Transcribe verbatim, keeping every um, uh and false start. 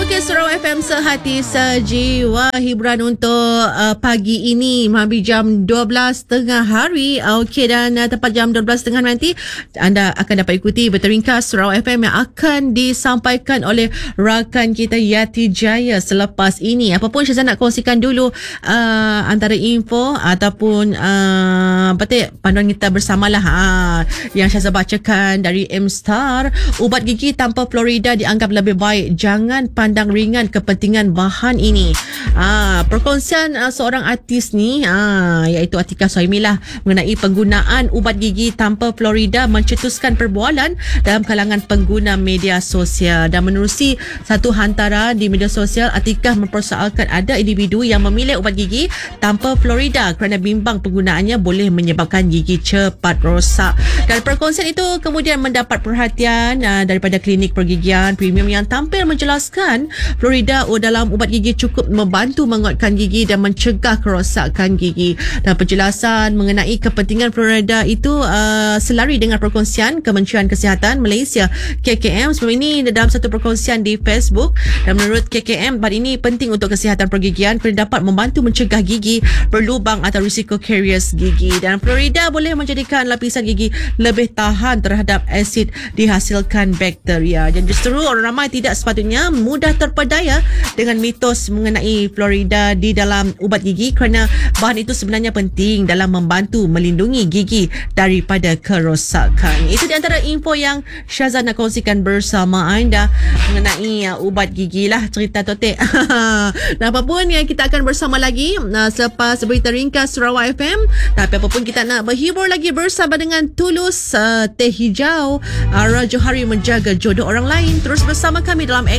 Okey, Surau F M sehati sejiwa, hiburan untuk uh, pagi ini menghabis jam dua belas tengah hari. Okey, dan uh, tepat jam dua belas tengah nanti anda akan dapat ikuti berteringkas Surau F M yang akan disampaikan oleh rakan kita Yati Jaya selepas ini. Apapun saya nak kongsikan dulu uh, antara info ataupun uh, apa tu panduan kita bersamalah uh, yang saya bacakan dari M-Star. Ubat gigi tanpa fluorida dianggap lebih baik, jangan pandang ringan kepentingan bahan ini. Ah, perkongsian uh, seorang artis ni, ah, iaitu Atika Suhaimilah mengenai penggunaan ubat gigi tanpa fluorida mencetuskan perbualan dalam kalangan pengguna media sosial. Dan menerusi satu hantaran di media sosial, Atika mempersoalkan ada individu yang memilih ubat gigi tanpa fluorida kerana bimbang penggunaannya boleh menyebabkan gigi cepat rosak. Dan perkongsian itu kemudian mendapat perhatian uh, daripada klinik pergigian premium yang tampil menjelaskan fluorida dalam ubat gigi cukup membantu menguatkan gigi dan mencegah kerosakan gigi. Dan penjelasan mengenai kepentingan fluorida itu uh, selari dengan perkongsian Kementerian Kesihatan Malaysia K K M sebelum ini dalam satu perkongsian di Facebook. Dan menurut K K M, ubat ini penting untuk kesihatan pergigian kerana dapat membantu mencegah gigi berlubang atau risiko karies gigi. Dan fluorida boleh menjadikan lapisan gigi lebih tahan terhadap asid dihasilkan bakteria. Dan justru orang ramai tidak sepatutnya mudah terpedaya dengan mitos mengenai fluorida di dalam ubat gigi kerana bahan itu sebenarnya penting dalam membantu melindungi gigi daripada kerosakan. Itu di antara info yang Syazan nak kongsikan bersama anda mengenai uh, ubat gigi lah cerita Totek. Dan apapun yang kita akan bersama lagi uh, selepas berita ringkas Sarawak F M. Tapi apapun kita nak berhibur lagi bersama dengan Tulus, uh, Teh Hijau, uh, Raja Hari menjaga jodoh orang lain. Terus bersama kami dalam